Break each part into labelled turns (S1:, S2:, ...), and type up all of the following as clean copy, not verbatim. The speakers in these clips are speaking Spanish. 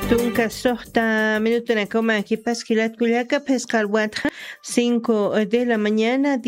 S1: Tunca sohta minuto na coma aquí pasquilat culiaca pescal huatja 5 de la mañana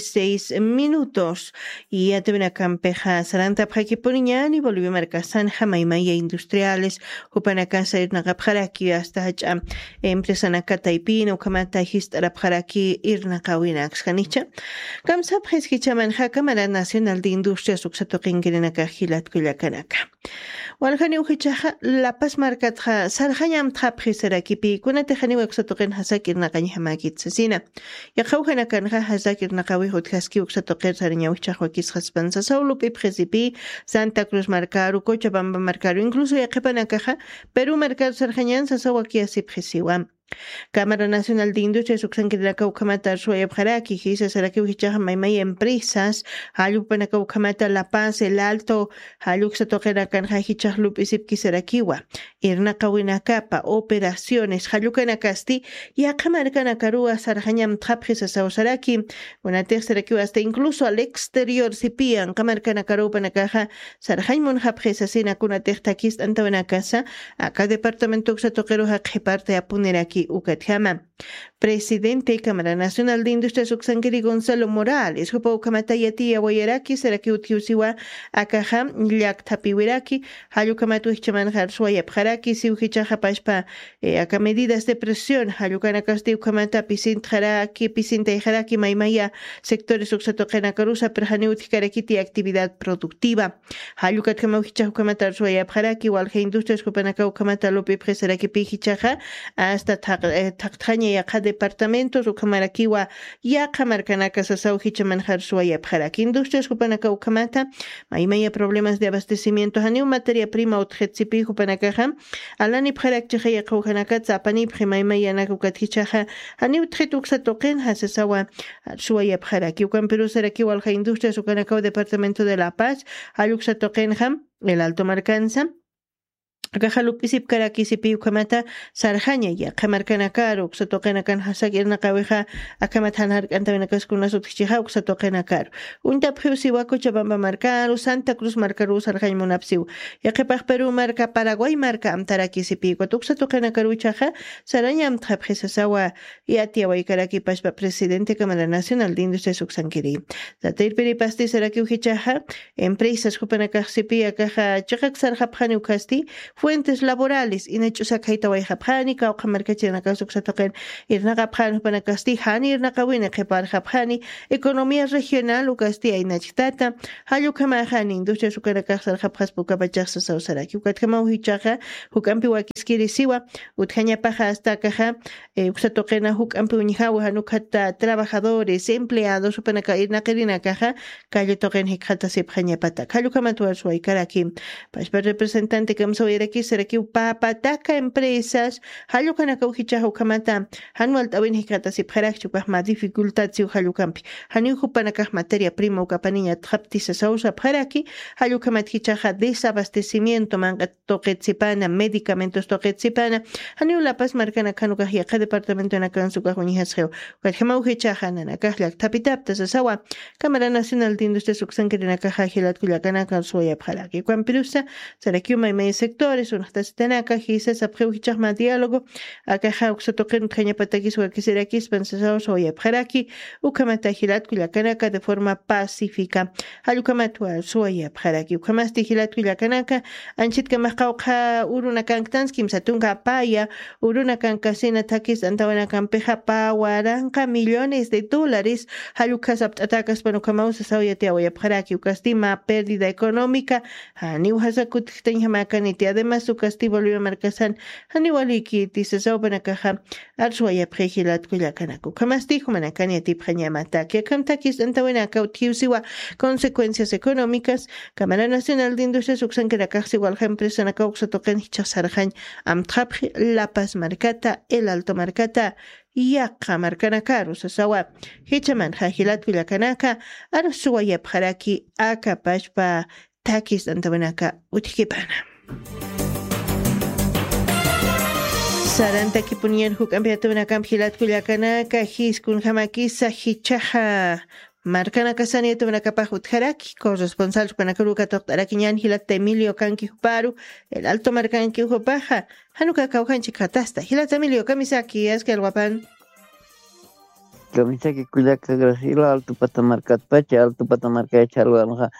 S1: 16 minutos y ya te ven a campeja saranta praki puriñan y volvió marca sanja maimaya industriales upana casa irna gapjaraki hasta hacha empresa na kataipino kamata histara pjaraki irna kawina xanicha kamsa preskicha manja Cámara Nacional de Industria suxatoqin kirena kajilat kuliakanaka Walhani uhichaja La Paz markatja sarjanyam tjapjisarakipi kunatejani wexatoqin hasakir naqañi hamakit sasina yaqawjana kanja hasakir naqawi hutjaski uxatoqir sarañawchaj wakis haspansa saulupi presipi Santa Cruz marcaru Cochabamba marcaru incluso yaqipanakaja Perú marcar sarjanyan sasawaki asipjisiwam Cámara Nacional de Industria suxankiraka ukamata suayabjaraki hisa saraki uhichaja maimay empresas halupanaka ukamata La Paz El Alto haluxatoqera kanja hichaj lupisip kisarakiwa irna kawinakapa operaciones halukanakasti yaqamarkanakarua sarjanyam tjapjisa sausaraki unatexsarakiwa hasta incluso al exterior sipian qamarkanakaru panakaja sarjanymun japjisa sina kunatextakis antawanakasa acá departamento uxatoqero haqiparte apuneraki Ukatjama. Presidente Cámara Nacional de Industria Suxankiri Gonzalo Morales, Hupa Ukamatayati Awayaraki, Seraki Utiusiwa, Akaha, Yak Tapiwiraki, Hayukamatu Chamanjar Suayapjaraki, Siuhicha Pashpa, acá medidas de presión, Hayukanakasti Ukamata, Pisintjaraki, Pisintejaraki, Maimaya, sectores Uxatokena Carusa, Perhaniutikarakiti, actividad productiva. Hayukatkamauhicha Ukamatar Suayapjaraki, Walge Industrias Kupanaka Ukamata Lopi Preseraki Pihichaja, hasta Taktaña yaqa departamentos ukamarakiwa yaqa markanaka sasawhicha manjar suayapjaraki industrias hupanaka ukamata maimaya problemas de abastecimiento haniu materia prima utjetzipi hupanakaja alani pjarakchaja yaqa ukanaka tzapani pjimaimaya nakukathichaja haniu tjetuksatoqen hasasawa suayapjaraki ukan Perú saraki walja industrias ukanaka departamento de La Paz haluksatoqenja El Alto Marcanza Akajalupisip karakisipi ukamata sarjanya ya kamarkanakar uksatoqenakan hasakirna qawiqa akamathanar antawenakaskuna sutjiha uksatoqenakar unta phusiwa Cochabamba marcaru Santa Cruz marcaru sarjanymunapsiu yaqipaq Perú marca Paraguay marca amtarakisipi uksatoqenakaru chaja saranyam tjapjisasawa yatiawaykaraki pashpa presidente Cámara Nacional de Industria Suxankiri zatirpiri pasti saraki uhichaja empresas hupanakasipi akaja chaqak sarjapjani ukasti fuentes laborales inachusakhayta wayhapjani kawqamarkachina kasuksatoqen irnaqapjani panakasti hani irnaqawina qhiparjapjani economía regional ukasti aynachitata hallukamajani industria sukarakaq sarjapjas pukapachaqsa sawsaraki ukatkama uhichaqa hukampi wakiskirisiwa utjañapaja hasta kaja uksatoqena hukampi unihawa hanukata trabajadores empleados upanaka irnaqirina kaja kalletoqen hikhata sipjañapata hallukamatuar suaykaraki pashpa representante kamsawira Seraki papataka empresas halukanaka uhichaja ukamata hanual tawin hikata sipjarakchupaj ma dificultad siu halukampi haniu hupanakaj materia prima ukapaniña tjaptisa sausa pjaraki halukamat hichaja desabastecimiento manqa toqetsipana medicamentos toqetsipana haniu La Paz marcana kanukaj yaqa departamento nakan sukaj unihasjeu ukatjama uhichaja nanakaj llaktapitapta sasawa Cámara Nacional de Industria Suxankirinakaja hilat kullakanaka suaya pjaraki Cuampirusa Seraki maimay sectores unahtasitenaka hisa sapjeuhichajma diálogo akaja uksatoqen khañapatakis wakisirakis pensasaos oyapjaraki ukamatajilat kullakanaka de forma pacífica halukamatua suayapjaraki ukamasti hilat kullakanaka anchitka maqawqa urunakantanskim satunka paya urunakankansina takis antawanakampija pawaranqa millones de dólares halukasapt'atakas panukamausa sauyatiawayapjaraki ukastima pérdida económica haniu hasakutijtenhamakani además su castigo volvió marcasan haniwaliki tisasau panakaja arsuaya prejilat kullakanaku kamastijo manakani atipjañamata que kantakis antawenaka utiusiwa consecuencias económicas Cámara Nacional de Industria Suxankirakajsi walja empresa nakauxatoqen hichasarjañ amtjapji La Paz marcata El Alto marcata yaqa markanakaru sasawa hichaman hajilat kullakanaka arsuaya pjaraki akapashpa takis antawenaka utikipana Saranta kipunyan hukampiatuna kampilat kullakanaka hiskun hamakisa hichaja Marcana Casani Tumanacapajut Jaraki, corresponsal Panacaruca Toctaraquiñán Gilata Emilio Canqui Paru, el Alto Marcanqui Ujopaja, Hanuka Caujanchi Catasta, Gilata Emilio Kamisaki, es que el guapan.
S2: Kamisaki Kuyaka Gracila, Alto Patamarcat Pacha, Alto Patamarca Charwanja,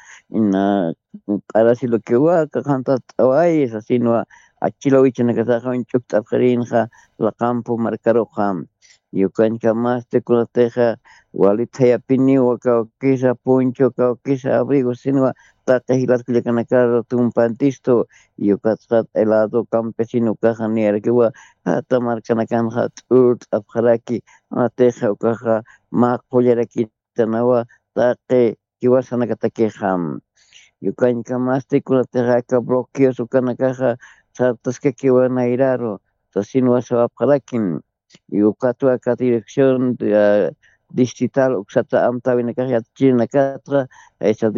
S2: ahora sí lo que hubo, Cajanta Tawai, es así, no a Chilovich en la Casaja, en Chukta Farinja, la Campo Marcarojam. Yo cancha más te colateja, walita ya pini, wakaokisa, poncho, kaokisa, abrigo, sino tatejilas que le canacaro, un pantisto, yo catsat helado campesino, caja nier, que va a tomar canacanja, urt, abjaraki, una teja o caja, ma colleraki, tanawa, tate, que vas a nacataquejam. Yo cancha más te colateja, que bloqueo su canacaja, sartas que van a iraro, así no vas a abjarakin. Y ukatua ka dirección distrital uksata amta vinakaya china katra esa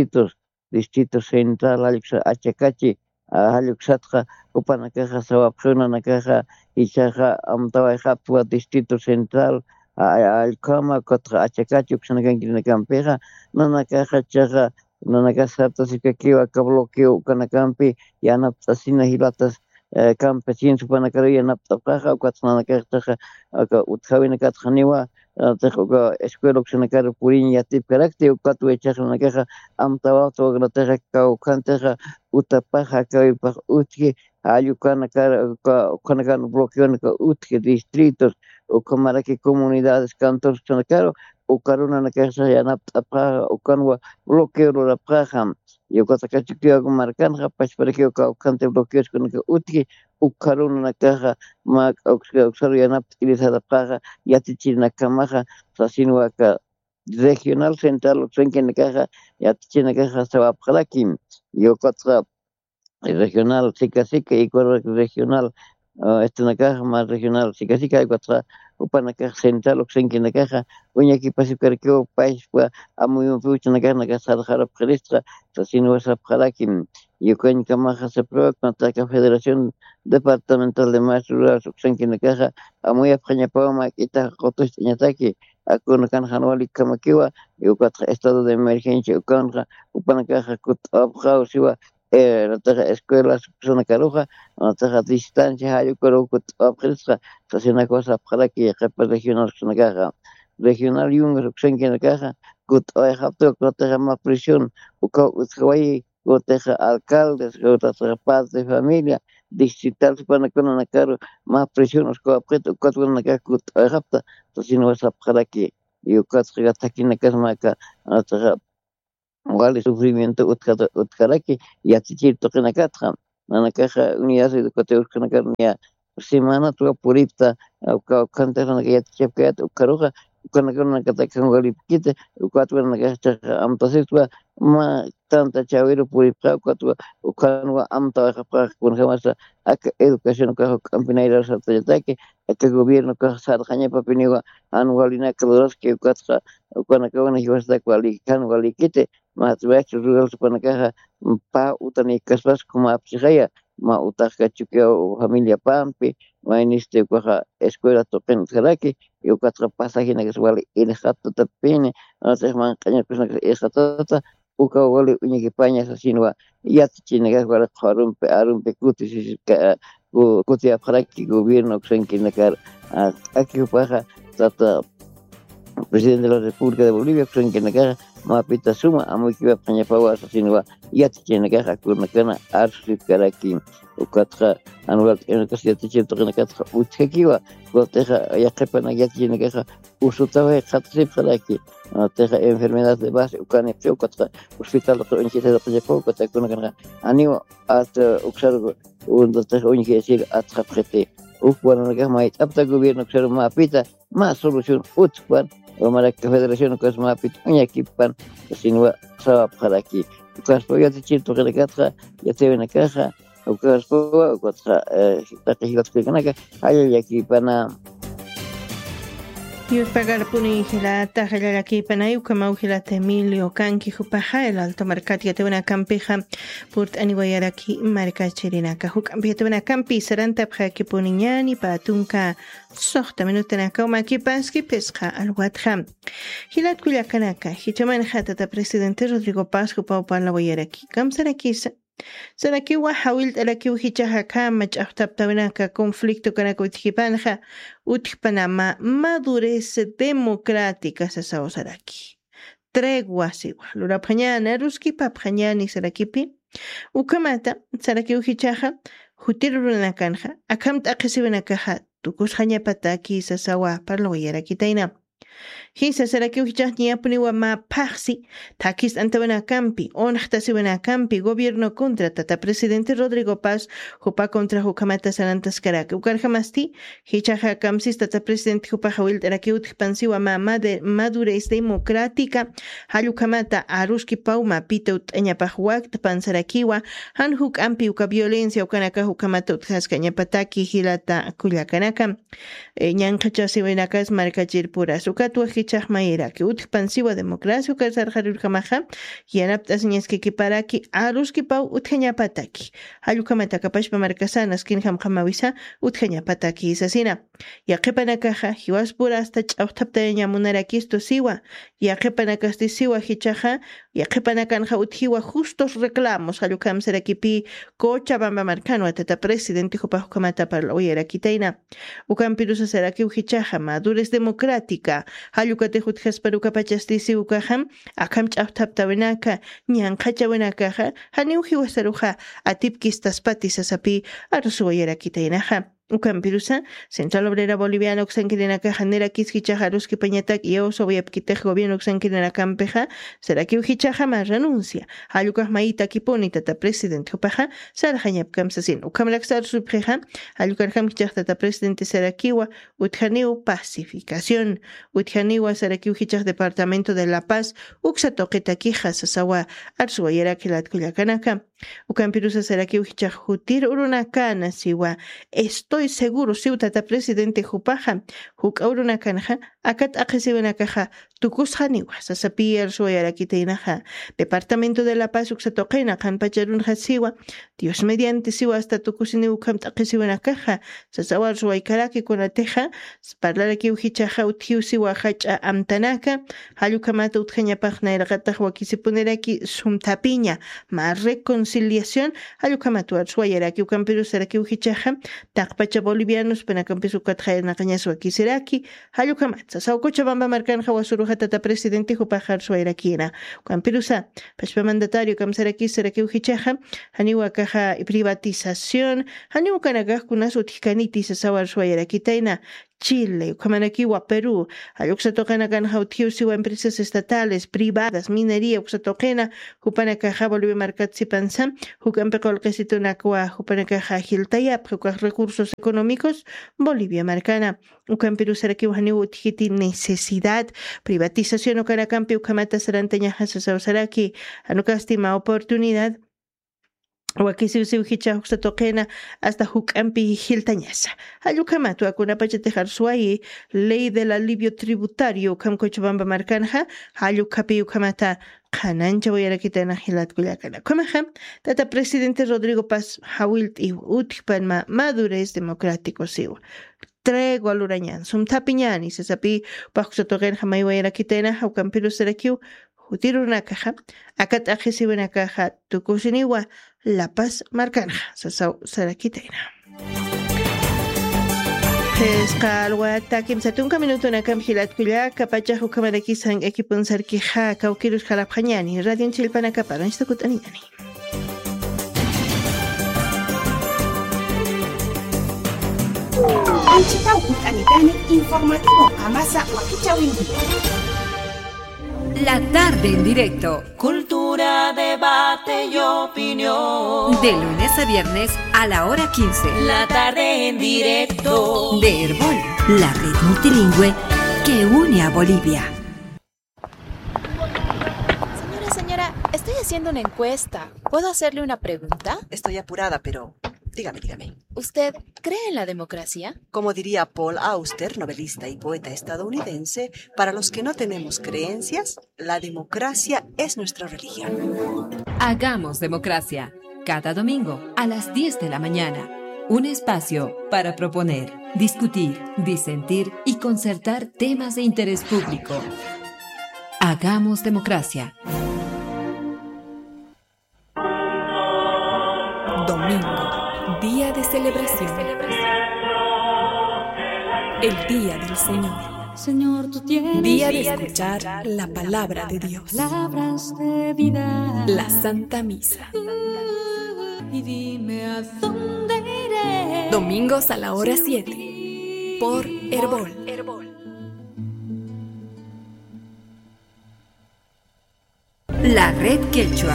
S2: distrito central alxa achakachi aluxatra upanakaja sawapjuna nakaja ichaja amta hapua distrito central alkama contra achakachi uksanakan campeja nanakaja chaja nanakasata sikakiwa ka bloqueo kanakampi yana tasina hilatas campesino supanacaria naptapaja cuatro caja utjavina catjaniwa tejo escuela xanacar purin yatip carácter cuatro echas una caja amtabato grateja caucanteja utapaja caipa utki ayucana canacan bloqueon utki distritos o camaraki comunidades cantos xanacaro o caruna na caja yanaptapaja o canwa bloqueo la praja yo cosa que chiquillo con marcan rapaz para que cante bloqueos con que utki ukarun una caja ma auxiliar na utilizada para ya tichina camaja sasino acá regional central en la caja ya tichina caja se va para aquí yo cosa regional chica y regional una caja más regional chica hay cuatro upana caja central en la caja uña aquí pasa que país fue a muy mucho na caja de prelistra sino esa para aquí yo con camaja se prueba con la Federación Departamental de Maestros Rurales en la caja a muy apaña poma quita cotos en ataque a con can hanwali kamakiwa yo cuatro estado de emergencia con upana caja cut abjao siwa la escuela zona caruja la distancia hay pero apresa es una cosa para que jefe regional zona caja regional y un en la caja cut hay hapto que más prisión o que goteja alcaldes goteja paz de familia distrital para con una caro más presión os que aprieto cuatro una caja cut hay hapta entonces no es para que yo cuatro gata aquí en la casa maca wale sufrimiento utkaraki ya tichir tokena katram nana caja unidad de coteos con carnia semana tu purita o canta na ya tichepkat o caruja con una catacan wali kite o cuatro na caja amtase tu ma tanta chavero purita cuatro o canwa amta para con jamasa educación caja campinaira satellite que gobierno caja sarjanya papiniwa anualina calores que cuatro con acabana hasta cualican wali kite mas maestros rurales para caja pa utani kaspas como apsijaya ma utaka chukeo familia pampi ma iniste caja escuela topen seraki yo cuatro pasajes que suele ir jato tapene hace man caña persona que es jatota uka wale uña que pañas así no ya tiene que wale arum pekuti kuti apraki gobierno que en que aquí paja tata presidente de la República de Bolivia que en que mapita suma amu kiwa panya pawa sasinwa ya tiene que hakuna kana arsi karaki ukatra anual en que se tiene que katra utkiwa goteja ya kepana ya tiene que usutawe khatsi karaki teja enfermedad de base ukane ukatra hospital en que se panya pawa kota kuna animo at uksargo un teja un que decir atrapete ukwana que mai apta gobierno que mapita más solución utwan Omara Federación Cosma Pituña Kipan, Sinua Saba para aquí. Caspo ya te chito que le catra, ya te ven a caja, o caspo, contra Tajilas Picanaca, hay aquí pana.
S1: Yus pagar puni hila tajala aquí panayu kama uhila Emilio kanki hupaja el alto marcatia te una campija purt aniguayaraki marca chirina kahuk ambiete una campi seranta pja puni ñani patunka sohta minutena kauma ki paski pesca al watjam hilat kuyakanaka hichaman hatata presidente Rodrigo Paz hupau la guayaraki kam sarakisa Saraki wa hawil alaki uhichaha kama chahtabtawnaka conflicto kanaka utjipanja utjpanama madurez democrática sasao saraki. Tregua siwa lurapjañana ruski papjañani sarakipi ukamata saraki uhichaha hutirunakanja akamt akisibanakaja tukusjaña pataki sasawa parloyerakitaina. Hisa saraki uhichahña puniwa ma paxi takis antawana campi onhtasiwana campi gobierno contra tata presidente Rodrigo Paz hupa contra hukamata sarantas karaka ukarhamasti hichaha kamsis tata presidente hupa hawil taraki utpansiwa ma madurez democrática halukamata aruski pauma pita utñapahwak pansarakiwa han hukampi uka violencia ukanaka hukamata uthaskañapataki hilata kullakanaka ñanqachasiwinakas markachirpuras ukatu hichah mayera que utpansiwa democracia ukasarjarur kamaja yanaptas ñaski paraki aruski pau utjañapataki halukamata kapashpa markasanas kinham kamawisa utjañapataki isasina yaqipanakaja hiwaspura hasta ch'awtapta ñamunarakisto siwa yaqipanakasti siwa hichaja yaqipanakanja utjiwa justos reclamos halukam sarakipi Cochabamba marcano tata presidente hupa hukamata para oyerakitaina ukampirusa saraki uhichaja madurez democrática halukate hutjas paruka pachastisi ukaham akam ch'awtaptawenaka ñanqachawenakaja haniuji wasaruja atipkistas patis asapi arsuoyerakitainaja Ukampirusa, Central Obrera Boliviana Oxanquilena Janera Kisquichaja Ruski Pañatac y Oso Viapquitejo Gobierno Oxanquilena Campeja, será que Ujichaja más renuncia. Alucas Maita Kiponi Tata Presidente Upaja, Sarajanyap Kamsasin, Ukamlaxar Subjeja, Alucar Hamkichach Tata Presidente Sarakiwa, Utjaniu Pacificación, Utjaniwa Saraki Ujichach Departamento de La Paz, Uxatoqueta Quija Sasawa, Arsuayera Kilat Kuyakanaka, Ukampirusa Saraki Ujichach Jutir Urunakana Siwa, Estoy seguro si utata presidente Jupaja, Jukauruna Kanja, Akat Akesibenakaja, Tukushaniwa, Sasapier Suayaraquiteinaja, Departamento de La Paz, Uxatoquena, Kanpacharun Hasiwa, Dios mediante Siwa hasta Tukusiniukam Akesibenakaja, Sasawar Suaykaraki con la teja, Sparlaraki Ujichaja, Utiu Siwa Hacha Amtanaka, Halukamata Utjañapagna, Ergatahwakisipuneraki, Sumtapiña, más reconciliación, Halukamatuar Suayaraki, Ukampirusaraki Ujichaja, Takpacha bolivianos penacampisu katjaya nakañasu aquí seraki halukamatsa sao Cochabamba marcan hawasuruja tata presidente hupajar suairakina campirusa pachpa mandatario kamsaraki seraki uhichaja haniwa caja privatización haniwa kanagaj kunas utjikanitis sawar suairakitaina Chile, Kamanakiwa, Perú, Ayuxatokena Ganhautiusiwa, empresas estatales, privadas, minería, Uxatokena, Jupanakaja, Bolivia Marcatsipansan, Jucampecol Casitonacua, Jupanakaja, Hiltayap, recursos económicos, Bolivia Marcana, Ucampiru Sarakiwani, Utjiti, necesidad, privatización, Ocanacampi, Ucamata Saranteña, Hasasaraki, Anucastima, oportunidad. Wakisi usiuhicha huxatokena hasta hukampi hiltañasa. Ayukamatu akuna pachatejar suai ley del alivio tributario kam Cochabamba marcanja ayukapi ukamata kanancha voyarakitana hilat kuyakana. Kumaha tata presidente Rodrigo Paz hawilt y utpanma madurez democrático siwa. Tregua lurañan sumtapiñani se sapi paxatogen jamai voyarakitana hukampiru serakiu Hutirunakaja, Akat Ajesibenakaja, Tukusiniwa, La Paz Marcanja, Sasau Sarakitaina. Pescalwata, Kim Satunka Minuto Nakam Hilat Kuya, Kapacha Hukamadaki Sang Ekipun Sarkija, Kaukirus Jalapjaniani, Radio Chilpanaka para Instakutaniani.
S3: Anchitaukutanitani informativo Amasa Wakichawindi.
S4: La tarde en directo.
S5: Cultura, debate y opinión.
S4: De lunes a viernes a la hora 15.
S5: La tarde en directo.
S4: De Herbol, la red multilingüe que une a Bolivia.
S6: Señora, estoy haciendo una encuesta. ¿Puedo hacerle una pregunta?
S7: Estoy apurada, pero
S6: dígame.
S7: ¿Usted cree en la democracia?
S6: Como diría Paul Auster, novelista y poeta estadounidense, para los que no tenemos creencias, la democracia es nuestra religión.
S8: Hagamos democracia. Cada domingo a las 10 de la mañana. Un espacio para proponer, discutir, disentir y concertar temas de interés público. Hagamos democracia.
S9: Domingo, día de celebración. El día del Señor. Día de escuchar la palabra de Dios. La Santa Misa.
S10: Y dime a dónde iré.
S9: Domingos a la hora 7 por Herbol.
S4: La Red Quechua.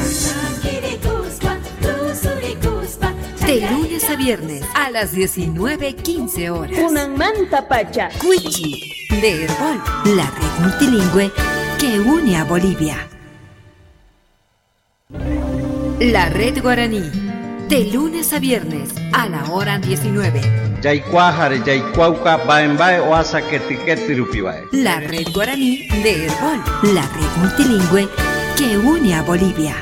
S4: De lunes a viernes a las 19:15 horas.
S1: Unamanta Pacha.
S4: Cuichi de Herbol. La red multilingüe que une a Bolivia. La Red Guaraní. De lunes a viernes a la hora 19. La Red Guaraní de Herbol. La red multilingüe que une a Bolivia.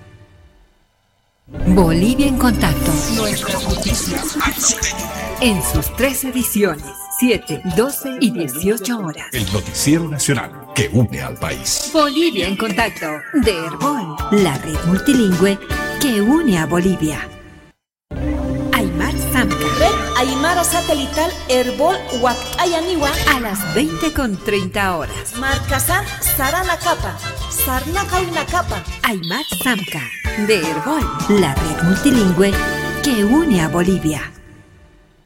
S4: Bolivia en contacto.
S9: Nuestras noticias.
S4: En sus 3 ediciones, 7, 12 y 18 horas.
S11: El noticiero nacional que une al país.
S4: Bolivia en contacto de Herbol. La red multilingüe que une a Bolivia. Aymar Samca.
S5: Red Aymara Satelital Herbol Huacayaniwa.
S4: A las 20:30 horas.
S5: Marcasán Sarana Capa. Sarnacauna Capa.
S4: Aymar Samca de Herbol. La red multilingüe que une a Bolivia.